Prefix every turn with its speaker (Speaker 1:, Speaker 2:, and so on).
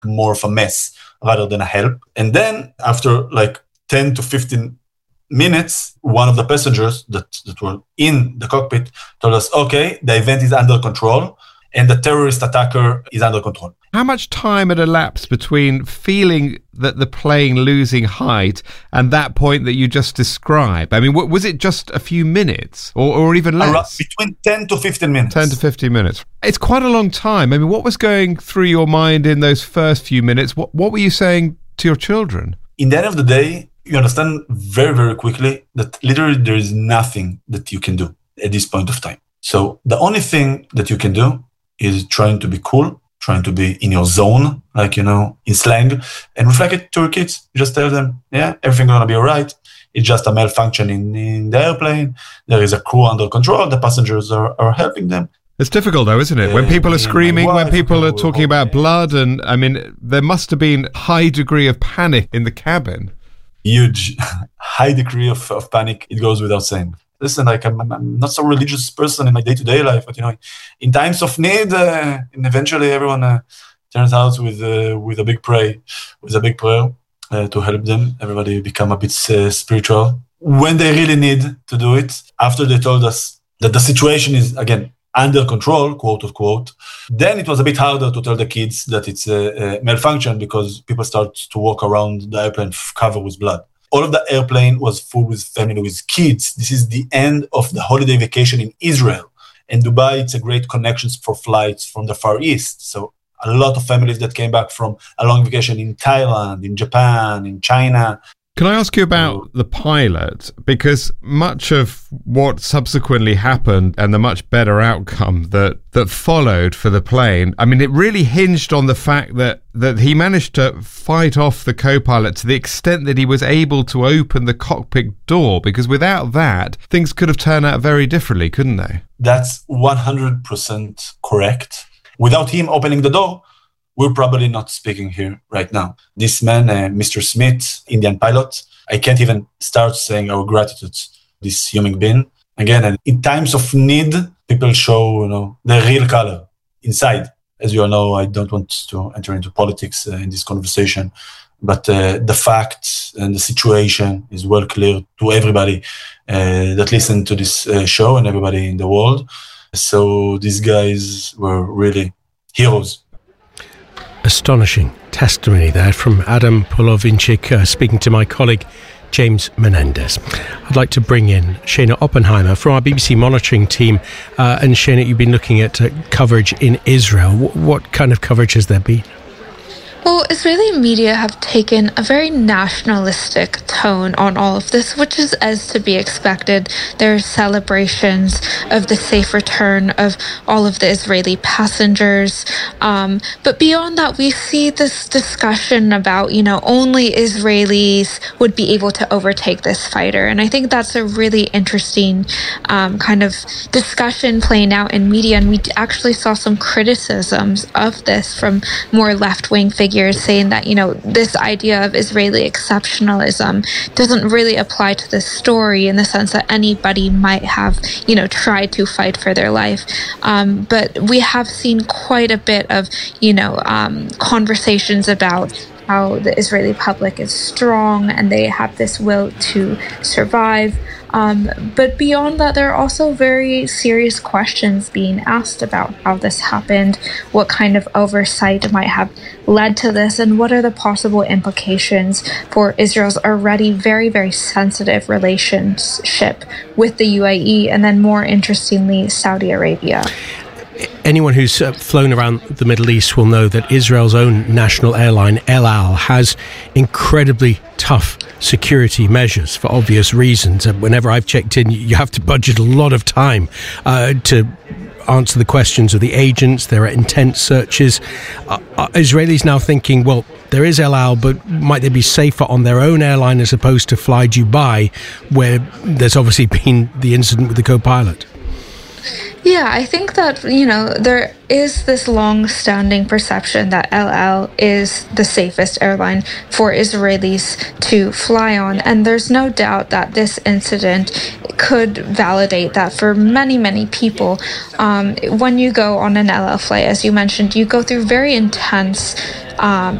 Speaker 1: more of a mess rather than a help. And then after like 10 to 15 minutes, one of the passengers that were in the cockpit told us, okay, the event is under control and the terrorist attacker is under control.
Speaker 2: How much time had elapsed between feeling that the plane losing height and that point that you just described? I mean, was it just a few minutes or even less?
Speaker 1: Between 10 to 15 minutes.
Speaker 2: 10 to 15 minutes. It's quite a long time. I mean, what was going through your mind in those first few minutes? What were you saying to your children?
Speaker 1: In the end of the day, you understand very, very quickly that literally there is nothing that you can do at this point of time. So the only thing that you can do is trying to be cool, trying to be in your zone, like, in slang, and reflect it to your kids. You just tell them, yeah, everything's going to be all right. It's just a malfunction in the airplane. There is a crew under control. The passengers are helping them.
Speaker 2: It's difficult, though, isn't it? When people are screaming, when people are talking about blood, and I mean, there must have been a high degree of panic in the cabin. Huge,
Speaker 1: high degree of panic. It goes without saying. Listen, like I'm not so religious person in my day-to-day life, but in times of need, and eventually everyone turns out with a big prayer, to help them. Everybody become a bit spiritual when they really need to do it. After they told us that the situation is again under control, quote unquote, then it was a bit harder to tell the kids that it's a malfunction because people start to walk around the airplane covered with blood. All of the airplane was full with family, with kids. This is the end of the holiday vacation in Israel. And Dubai, it's a great connections for flights from the Far East. So a lot of families that came back from a long vacation in Thailand, in Japan, in China.
Speaker 2: Can I ask you about the pilot? Because much of what subsequently happened and the much better outcome that followed for the plane, I mean, it really hinged on the fact that he managed to fight off the co-pilot to the extent that he was able to open the cockpit door, because without that, things could have turned out very differently, couldn't they?
Speaker 1: That's 100% correct. Without him opening the door, we're probably not speaking here right now. This man, Mr. Smith, Indian pilot, I can't even start saying our gratitude to this human being. Again, in times of need, people show, their real color inside. As you all know, I don't want to enter into politics in this conversation, but the facts and the situation is well clear to everybody that listen to this show and everybody in the world. So these guys were really heroes.
Speaker 3: Astonishing testimony there from Adam Polovinchik, speaking to my colleague James Menendez. I'd like to bring in Shana Oppenheimer from our BBC monitoring team. And Shana, you've been looking at coverage in Israel. What kind of coverage has there been?
Speaker 4: Well, Israeli media have taken a very nationalistic tone on all of this, which is as to be expected. There are celebrations of the safe return of all of the Israeli passengers. But beyond that, we see this discussion about, only Israelis would be able to overtake this fighter. And I think that's a really interesting kind of discussion playing out in media. And we actually saw some criticisms of this from more left-wing figures saying that, this idea of Israeli exceptionalism doesn't really apply to this story in the sense that anybody might have, tried to fight for their life. But we have seen quite a bit of, conversations about how the Israeli public is strong and they have this will to survive. But beyond that, there are also very serious questions being asked about how this happened, what kind of oversight might have led to this, and what are the possible implications for Israel's already very, very sensitive relationship with the UAE, and then more interestingly, Saudi Arabia.
Speaker 3: Anyone who's flown around the Middle East will know that Israel's own national airline, El Al, has incredibly tough security measures for obvious reasons. Whenever I've checked in, you have to budget a lot of time to answer the questions of the agents. There are intense searches. Israelis now thinking, well, there is El Al, but might they be safer on their own airline as opposed to Fly Dubai, where there's obviously been the incident with the co-pilot?
Speaker 4: Yeah, I think that, there is this long-standing perception that El Al is the safest airline for Israelis to fly on, and there's no doubt that this incident could validate that for many, many people. When you go on an El Al flight, as you mentioned, you go through very intense